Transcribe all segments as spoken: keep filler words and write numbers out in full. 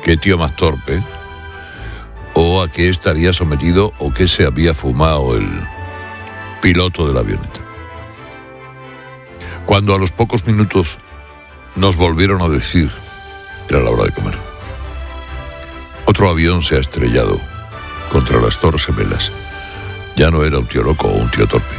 qué tío más torpe, o a qué estaría sometido o qué se había fumado el piloto de la avioneta. Cuando a los pocos minutos nos volvieron a decir, era la hora de comer, otro avión se ha estrellado contra las Torres Gemelas, ya no era un tío loco o un tío torpe.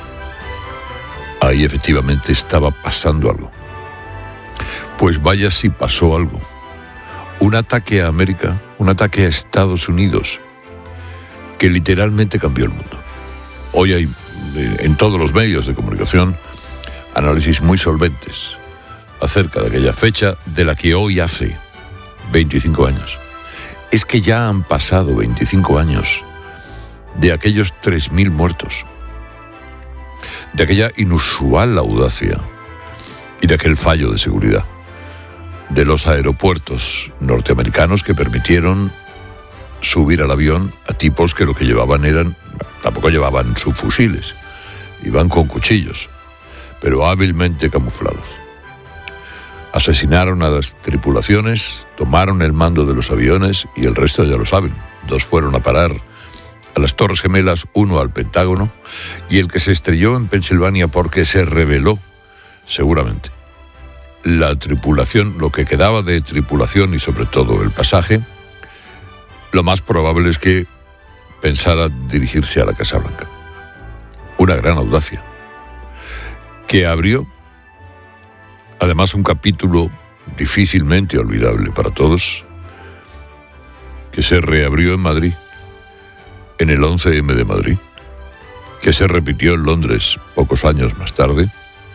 Ahí efectivamente estaba pasando algo. Pues vaya si pasó algo. Un ataque a América, un ataque a Estados Unidos, que literalmente cambió el mundo. Hoy hay en todos los medios de comunicación análisis muy solventes acerca de aquella fecha de la que hoy hace veinticinco años. Es que ya han pasado veinticinco años de aquellos tres mil muertos, de aquella inusual audacia y de aquel fallo de seguridad de los aeropuertos norteamericanos que permitieron subir al avión a tipos que lo que llevaban eran, tampoco llevaban subfusiles, iban con cuchillos, pero hábilmente camuflados. Asesinaron a las tripulaciones, tomaron el mando de los aviones y el resto ya lo saben. Dos fueron a parar a las Torres Gemelas, uno al Pentágono, y el que se estrelló en Pensilvania porque se rebeló, seguramente. La tripulación, lo que quedaba de tripulación y sobre todo el pasaje, lo más probable es que pensara dirigirse a la Casa Blanca. Una gran audacia, que abrió además un capítulo difícilmente olvidable para todos, que se reabrió en Madrid, en el once eme de Madrid, que se repitió en Londres pocos años más tarde,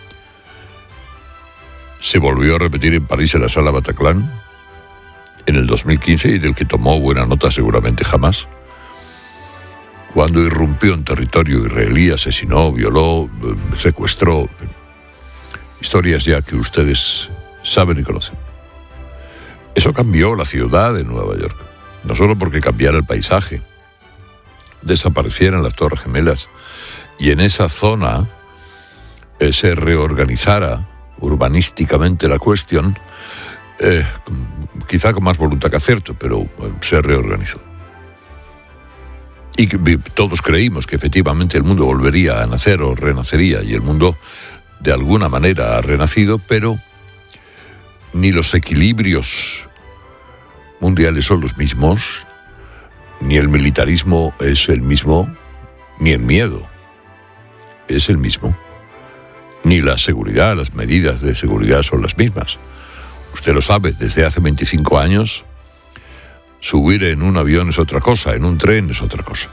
se volvió a repetir en París en la Sala Bataclan en el dos mil quince y del que tomó buena nota seguramente jamás, cuando irrumpió en territorio israelí, asesinó, violó, secuestró. Historias ya que ustedes saben y conocen. Eso cambió la ciudad de Nueva York, no solo porque cambiara el paisaje, desaparecieran las Torres Gemelas y en esa zona eh, se reorganizara urbanísticamente la cuestión, eh, quizá con más voluntad que acierto, pero eh, se reorganizó. Y que, todos creímos que efectivamente el mundo volvería a nacer o renacería, y el mundo de alguna manera ha renacido, pero ni los equilibrios mundiales son los mismos, ni el militarismo es el mismo, ni el miedo es el mismo, ni la seguridad, las medidas de seguridad son las mismas. Usted lo sabe, desde hace veinticinco años, subir en un avión es otra cosa, en un tren es otra cosa.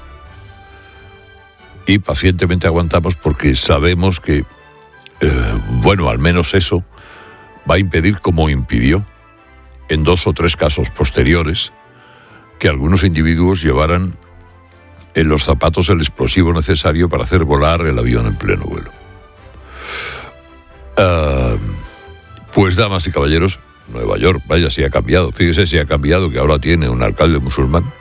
Y pacientemente aguantamos porque sabemos que, eh, bueno, al menos eso va a impedir, como impidió en dos o tres casos posteriores, que algunos individuos llevaran en los zapatos el explosivo necesario para hacer volar el avión en pleno vuelo. Uh, pues, damas y caballeros, Nueva York, vaya, si ha cambiado. Fíjese si ha cambiado, que ahora tiene un alcalde musulmán.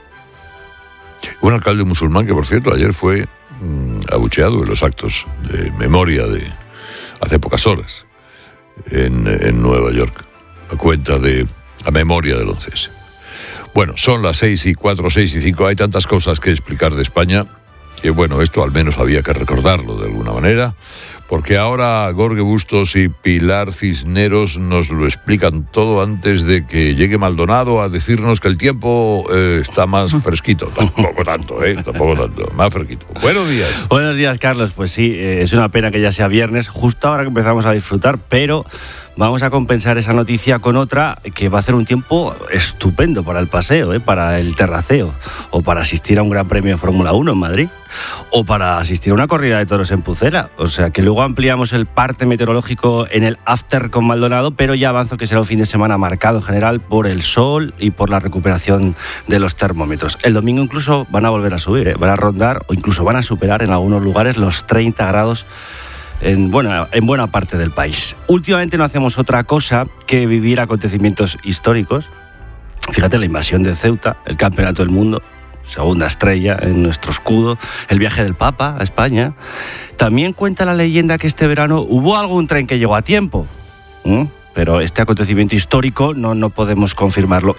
Un alcalde musulmán que, por cierto, ayer fue mmm, abucheado en los actos de memoria de hace pocas horas en, en Nueva York, a cuenta de la memoria del once ese. Bueno, son las seis y cuatro, seis y cinco. Hay tantas cosas que explicar de España que, bueno, esto al menos había que recordarlo de alguna manera, porque ahora Jorge Bustos y Pilar Cisneros nos lo explican todo antes de que llegue Maldonado a decirnos que el tiempo eh, está más fresquito. Tampoco tanto, ¿eh? Tampoco tanto, más fresquito. Buenos días. Buenos días, Carlos. Pues sí, eh, es una pena que ya sea viernes, justo ahora que empezamos a disfrutar, pero vamos a compensar esa noticia con otra que va a hacer un tiempo estupendo para el paseo, ¿eh? Para el terraceo, o para asistir a un gran premio de Fórmula uno en Madrid, o para asistir a una corrida de toros en Pucela. O sea, que luego ampliamos el parte meteorológico en el after con Maldonado, pero ya avanzo que será un fin de semana marcado en general por el sol y por la recuperación de los termómetros. El domingo incluso van a volver a subir, ¿eh? Van a rondar o incluso van a superar en algunos lugares los treinta grados en buena, en buena parte del país. Últimamente no hacemos otra cosa que vivir acontecimientos históricos. Fíjate, la invasión de Ceuta, el campeonato del mundo, segunda estrella en nuestro escudo, el viaje del Papa a España. También cuenta la leyenda que este verano hubo algún tren que llegó a tiempo, ¿Mm? pero este acontecimiento histórico no, no podemos confirmarlo.